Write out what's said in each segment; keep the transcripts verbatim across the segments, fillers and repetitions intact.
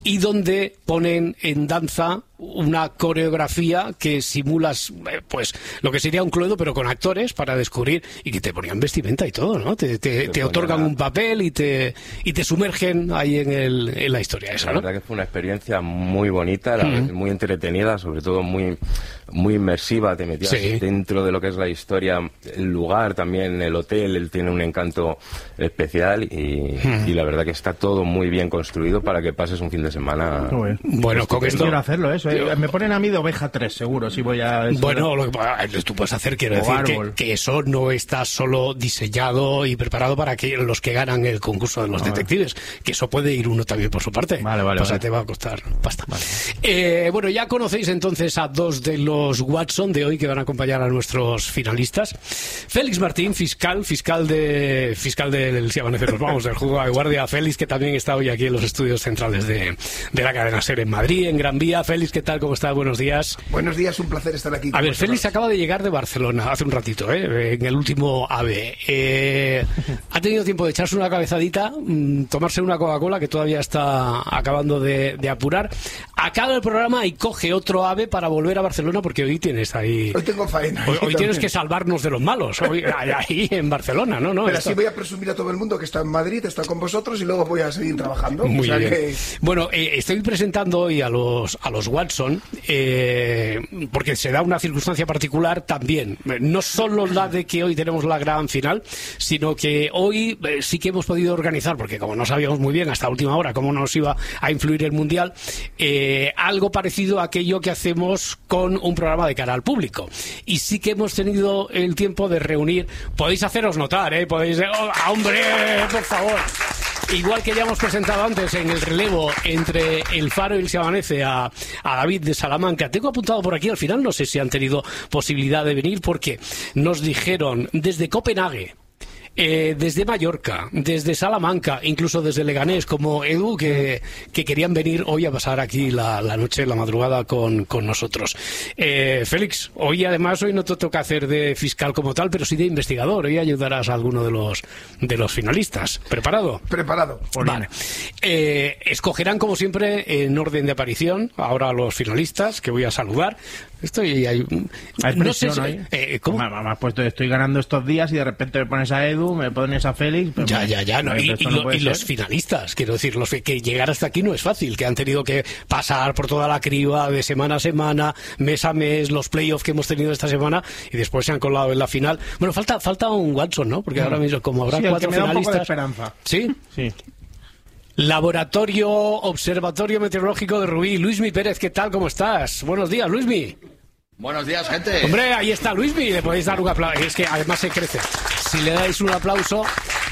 y donde ponen en danza una coreografía que simulas, pues, lo que sería un Cluedo, pero con actores para descubrir, y que te ponían vestimenta y todo, ¿no? Te, te, te otorgan un papel y te y te sumergen ahí en, el, en la historia esa, ¿no? La verdad que fue una experiencia muy bonita, la Mm. vez muy entretenida, sobre todo muy, muy inmersiva, te metías Sí. dentro de lo que es la historia, el lugar también, el hotel, él tiene un encanto especial y, Mm. y la verdad que está todo muy bien construido para que pases un fin de semana. Joder. Bueno, con esto... Quiero hacerlo, eso. eh. Me ponen a mí de oveja tres, seguro, si voy a... eso. Bueno, lo que tú puedes hacer, quiero O decir que, árbol. que eso no está solo diseñado y preparado para que los que ganan el concurso de los Ah. detectives, que eso puede ir uno también por su parte. Vale, vale, O sea, vale. te va a costar pasta. Eh, bueno, ya conocéis entonces a dos de los Watson de hoy que van a acompañar a nuestros finalistas. Félix Martín, fiscal, fiscal de fiscal del Si Amanece Nos Vamos, del Juzgado de Guardia. Félix, que también está hoy aquí en los estudios centrales de, de la cadena SER en Madrid, en Gran Vía. Félix, ¿qué tal? ¿Cómo estás? Buenos días. Buenos días, un placer estar aquí. A con ver, vosotros. Félix acaba de llegar de Barcelona hace un ratito, ¿eh? En el último AVE. Eh, ha tenido tiempo de echarse una cabezadita, mmm, tomarse una Coca-Cola que todavía está acabando de, de apurar. Acaba el programa y coge otro AVE para volver a Barcelona porque hoy tienes ahí... Hoy tengo faena. Hoy, hoy también. tienes que salvarnos de los malos, hoy, ahí en Barcelona, ¿no? no Pero Esto- así voy a presumir a todo el mundo que está en Madrid, está con vosotros y luego voy a seguir trabajando. Muy o sea bien. que... Bueno, eh, estoy presentando hoy a los a los Watson eh, porque se da una circunstancia particular también. Eh, No solo la de que hoy tenemos la gran final, sino que hoy eh, sí que hemos podido organizar, porque como no sabíamos muy bien hasta última hora cómo nos iba a influir el Mundial, eh, algo parecido a aquello que hacemos con un programa de cara al público. Y sí que hemos tenido el tiempo de reunir. Podéis haceros notar, ¿eh? Podéis... ¡Oh, hombre, por favor! Igual que ya hemos presentado antes en el relevo entre El Faro y el Se Amanece a, a David de Salamanca. Tengo apuntado por aquí, al final no sé si han tenido posibilidad de venir porque nos dijeron desde Copenhague, eh, desde Mallorca, desde Salamanca, incluso desde Leganés, como Edu, que, que querían venir hoy a pasar aquí la, la noche, la madrugada con, con nosotros. Eh, Félix, hoy además hoy no te toca hacer de fiscal como tal, pero sí de investigador. Hoy ayudarás a alguno de los, de los finalistas. ¿Preparado? Preparado. Vale. Eh, escogerán, como siempre, en orden de aparición, ahora a los finalistas, que voy a saludar. Estoy ahí. Hay No sé presión si- hoy. eh, ¿cómo? Me, me has puesto, estoy ganando estos días y de repente me pones a Edu, me pones a Félix. pues, Ya, ya, ya. No. Y, esto y no lo- puede y los ser. finalistas, quiero decir, los que, que llegar hasta aquí no es fácil, que han tenido que pasar por toda la criba de semana a semana, mes a mes, los playoffs que hemos tenido esta semana y después se han colado en la final. Bueno, falta falta un Watson, ¿no? Porque ahora mismo, como habrá Sí, el cuatro que me da un poco de finalistas. esperanza. ¿Sí? Sí. Laboratorio Observatorio Meteorológico de Rubí. Luismi Pérez, ¿qué tal? ¿Cómo estás? Buenos días, Luismi. Buenos días, gente. Hombre, ahí está Luismi, le podéis dar un aplauso. Es que además se crece. Si le dais un aplauso...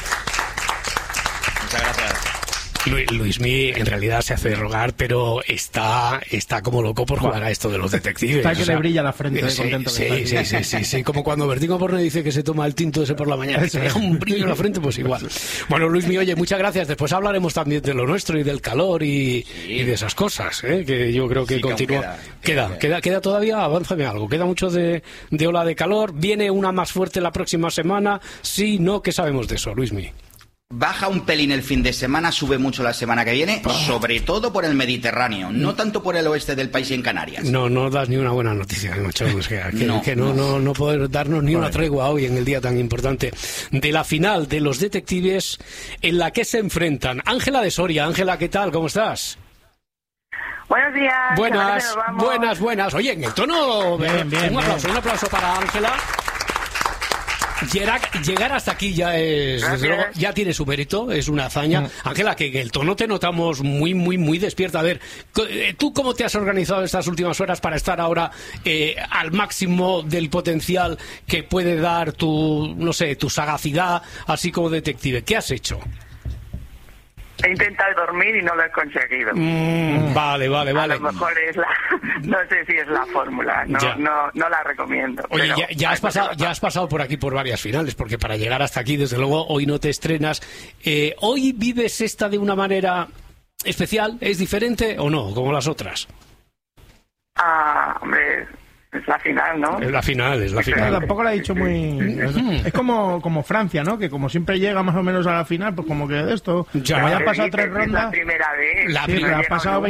Muchas gracias. Lu- Luismi en realidad se hace de rogar, pero está, está como loco por jugar a esto de los detectives. Está que o sea, le brilla la frente de sí, contento que sí, está. sí, sí, sí, sí, como cuando Bertín Osborne dice que se toma el tinto ese por la mañana, que se deja un brillo en la frente, pues igual. Bueno, Luismi, oye, muchas gracias. Después hablaremos también de lo nuestro y del calor y, y de esas cosas, ¿eh? Que yo creo que Sí, que aún continúa. queda, Queda, queda. queda, queda todavía, avánzame algo. Queda mucho de, de ola de calor. Viene una más fuerte la próxima semana. Sí, no, ¿qué sabemos de eso, Luismi? Baja un pelín el fin de semana, sube mucho la semana que viene, sobre todo por el Mediterráneo, no tanto por el oeste del país y en Canarias. No, no das ni una buena noticia, macho. Es que, que- No, que no, no. no, no poder darnos ni una tregua hoy en el día tan importante de la final de los detectives en la que se enfrentan. Ángela de Soria. Ángela, ¿qué tal? ¿Cómo estás? Buenos días. a ver Buenas, si nos vamos. buenas, buenas. Oye, en el tono... Bien, eh, bien, un aplauso, bien. un aplauso para Ángela. Llegar, llegar hasta aquí ya es, Gracias. desde luego, ya tiene su mérito, es una hazaña. Ángela, que en el tono te notamos muy, muy, muy despierta. A ver, co- eh, ¿tú cómo te has organizado estas últimas horas para estar ahora eh, al máximo del potencial que puede dar tu, no sé, tu sagacidad, así como detective? ¿Qué has hecho? He intentado dormir y no lo he conseguido. Mm, vale, vale, A vale. lo mejor es la... No sé si es la fórmula. No, Ya. no, no la recomiendo. Oye, pero ya, ya has hay pasado, que ya has pasado por aquí por varias finales, porque para llegar hasta aquí, desde luego, hoy no te estrenas. Eh, ¿Hoy vives esta de una manera especial? ¿Es diferente o no, como las otras? Ah, hombre, Es la final, ¿no? Es la final, es la Pero final. tampoco lo ha dicho muy... Es como, como Francia, ¿no? Que como siempre llega más o menos a la final, pues como que de esto, Ya. como ya ha Te pasado dice tres que es rondas... la primera vez. La Sí, primera- pero ha llega pasado nunca.